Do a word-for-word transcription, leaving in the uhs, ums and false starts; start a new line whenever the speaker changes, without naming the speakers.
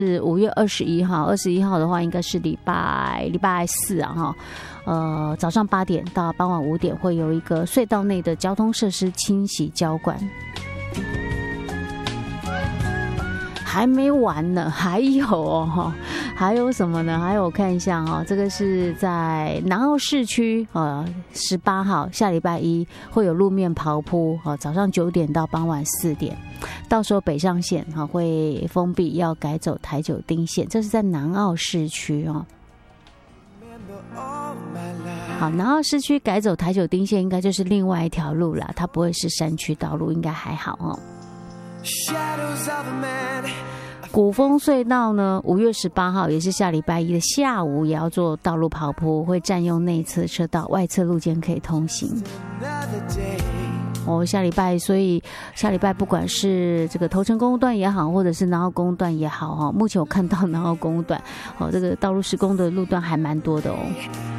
是五月二十一号，二十一号的话应该是礼拜礼拜四啊哈，呃早上八点到傍晚五点会有一个隧道内的交通设施清洗浇灌。还没完呢，还有哦，还有什么呢？还有我看一下哈、哦，这个是在南澳市区，呃，十八号下礼拜一会有路面刨铺，哦，早上九点到傍晚四点，到时候北上线哈、哦、会封闭，要改走台九丁线，这是在南澳市区哦。好，南澳市区改走台九丁线，应该就是另外一条路啦，它不会是山区道路，应该还好哦。古风隧道呢，五月十八号也是下礼拜一的下午，也要做道路刨铺，会占用内侧车道，外侧路肩可以通行。哦，下礼拜，所以下礼拜不管是这个头城公路段也好，或者是南澳公路段也好，哈，目前我看到南澳公路段，哦，这个道路施工的路段还蛮多的哦。